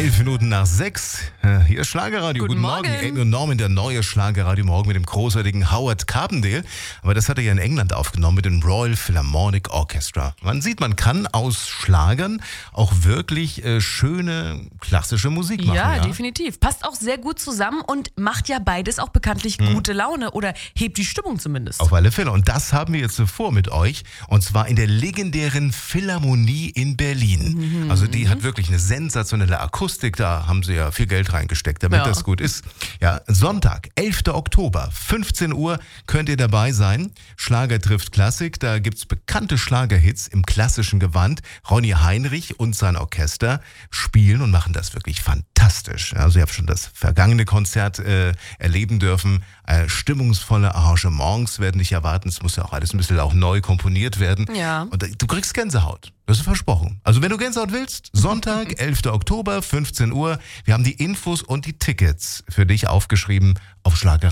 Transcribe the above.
11:05. Hier ist Schlagerradio. Guten Morgen. Amy und Norman, der neue Schlagerradio Morgen mit dem großartigen Howard Carpendale. Aber das hat er ja in England aufgenommen mit dem Royal Philharmonic Orchestra. Man sieht, man kann aus Schlagern auch wirklich schöne klassische Musik machen. Ja, definitiv. Passt auch sehr gut zusammen und macht ja beides auch bekanntlich gute Laune oder hebt die Stimmung zumindest. Auf alle Fälle. Und das haben wir jetzt vor mit euch. Und zwar in der legendären Philharmonie in Berlin. Also die hat wirklich eine sensationelle Akustik. Da haben sie ja viel Geld reingesteckt, damit das gut ist. Ja, Sonntag, 11. Oktober, 15 Uhr könnt ihr dabei sein. Schlager trifft Klassik. Da gibt's bekannte Schlagerhits im klassischen Gewand. Ronny Heinrich und sein Orchester spielen und machen das wirklich fantastisch. Also ihr habt schon das vergangene Konzert erleben dürfen. Stimmungsvolle Arrangements werden dich erwarten. Es muss ja auch alles ein bisschen auch neu komponiert werden. Ja. Und du kriegst Gänsehaut. Das ist versprochen. Also wenn du Gänsehaut willst, Sonntag, 11. Oktober, 15 Uhr. Wir haben die Infos und die Tickets für dich aufgeschrieben auf Schlager.